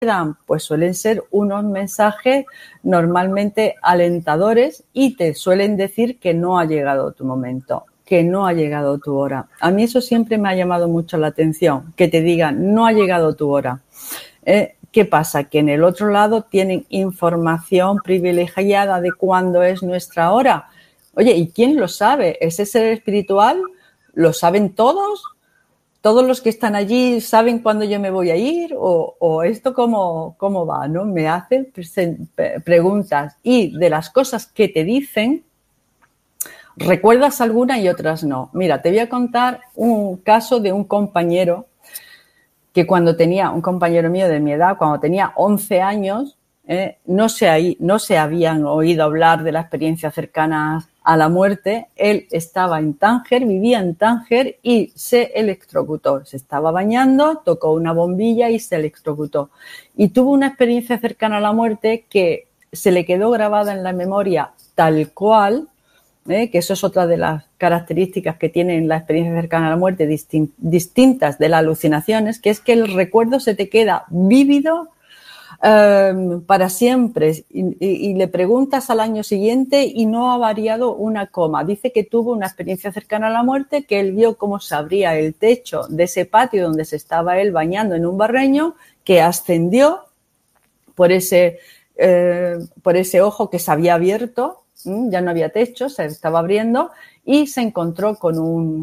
dan? Pues suelen ser unos mensajes normalmente alentadores y te suelen decir que no ha llegado tu momento, que no ha llegado tu hora. A mí eso siempre me ha llamado mucho la atención, que te digan no ha llegado tu hora. ¿Qué pasa? Que en el otro lado tienen información privilegiada de cuándo es nuestra hora. Oye, ¿y quién lo sabe? ¿Ese ser espiritual? ¿Lo saben todos? ¿Todos los que están allí saben cuándo yo me voy a ir? ¿O esto cómo va, ¿no? Me hacen preguntas y de las cosas que te dicen, recuerdas algunas y otras no. Mira, te voy a contar un caso de un compañero que un compañero mío de mi edad, cuando tenía 11 años, no se habían oído hablar de la experiencia cercana a la muerte. Él estaba en Tánger, vivía en Tánger y se electrocutó. Se estaba bañando, tocó una bombilla y se electrocutó. Y tuvo una experiencia cercana a la muerte que se le quedó grabada en la memoria tal cual, que eso es otra de las características que tienen la experiencia cercana a la muerte, distintas de las alucinaciones, que es que el recuerdo se te queda vívido para siempre y le preguntas al año siguiente y no ha variado una coma. Dice que tuvo una experiencia cercana a la muerte, que él vio cómo se abría el techo de ese patio donde se estaba él bañando en un barreño, que ascendió por ese ojo que se había abierto. Ya no había techo, se estaba abriendo y se encontró con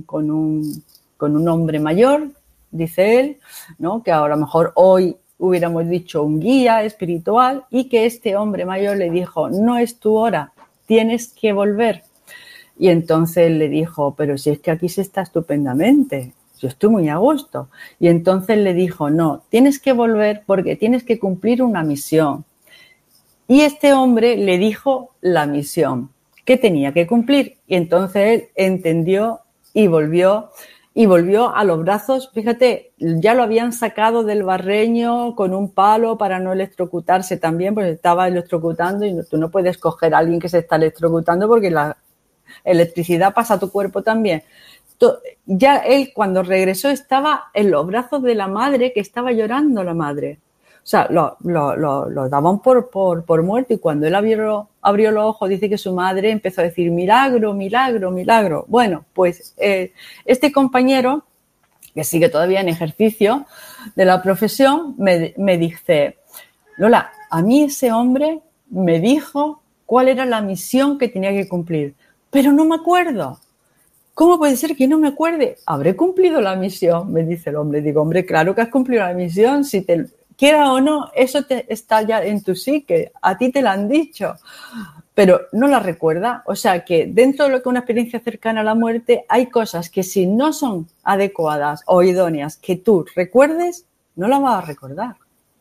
un hombre mayor, dice él, ¿no? Que a lo mejor hoy hubiéramos dicho un guía espiritual, y que este hombre mayor le dijo, no es tu hora, tienes que volver. Y entonces él le dijo, pero si es que aquí se está estupendamente, yo estoy muy a gusto. Y entonces le dijo, no, tienes que volver porque tienes que cumplir una misión. Y este hombre le dijo la misión que tenía que cumplir. Y entonces él entendió y volvió a los brazos. Fíjate, ya lo habían sacado del barreño con un palo para no electrocutarse también, porque estaba electrocutando y tú no puedes coger a alguien que se está electrocutando porque la electricidad pasa a tu cuerpo también. Ya él, cuando regresó, estaba en los brazos de la madre, que estaba llorando la madre. O sea, lo daban por muerto, y cuando él abrió los ojos, dice que su madre empezó a decir milagro, milagro, milagro. Bueno, pues este compañero, que sigue todavía en ejercicio de la profesión, me dice, Lola, a mí ese hombre me dijo cuál era la misión que tenía que cumplir, pero no me acuerdo. ¿Cómo puede ser que no me acuerde? ¿Habré cumplido la misión? Me dice el hombre. Digo, hombre, claro que has cumplido la misión, si te quiera o no, eso está ya en tu psique, a ti te lo han dicho, pero no la recuerda. O sea que dentro de lo que es una experiencia cercana a la muerte, hay cosas que si no son adecuadas o idóneas que tú recuerdes, no las vas a recordar.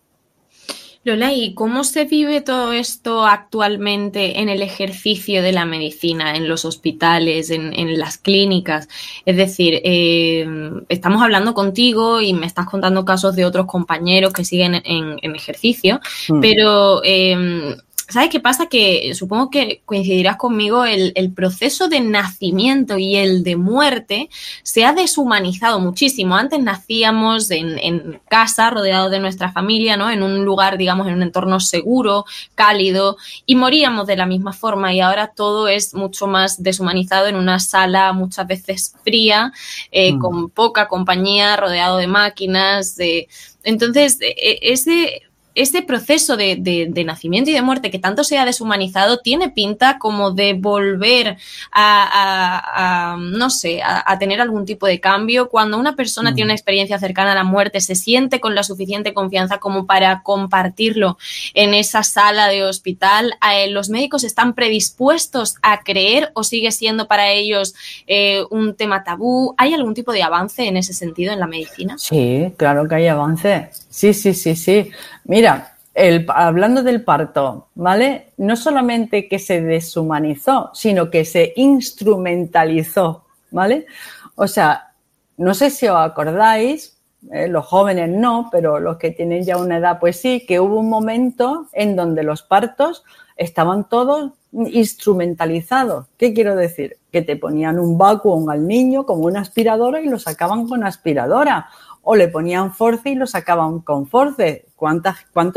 Lola, ¿y cómo se vive todo esto actualmente en el ejercicio de la medicina, en los hospitales, en las clínicas? Es decir, estamos hablando contigo y me estás contando casos de otros compañeros que siguen en ejercicio, pero ¿sabes qué pasa? Que supongo que coincidirás conmigo, el proceso de nacimiento y el de muerte se ha deshumanizado muchísimo. Antes nacíamos en casa, rodeados de nuestra familia, ¿no? En un lugar, digamos, en un entorno seguro, cálido, y moríamos de la misma forma, y ahora todo es mucho más deshumanizado en una sala muchas veces fría, con poca compañía, rodeado de máquinas. Entonces, ese proceso de nacimiento y de muerte que tanto se ha deshumanizado tiene pinta como de volver no sé, a tener algún tipo de cambio. Cuando una persona tiene una experiencia cercana a la muerte, se siente con la suficiente confianza como para compartirlo en esa sala de hospital, ¿los médicos están predispuestos a creer o sigue siendo para ellos un tema tabú? ¿Hay algún tipo de avance en ese sentido en la medicina? Sí, claro que hay avance. Sí. Mira, hablando del parto, ¿vale? No solamente que se deshumanizó, sino que se instrumentalizó, ¿vale? O sea, no sé si os acordáis, los jóvenes no, pero los que tienen ya una edad, pues sí, que hubo un momento en donde los partos estaban todos instrumentalizados. ¿Qué quiero decir? Que te ponían un vacuum al niño como una aspiradora y lo sacaban con aspiradora. o le ponían force y lo sacaban con force. ¿Cuántos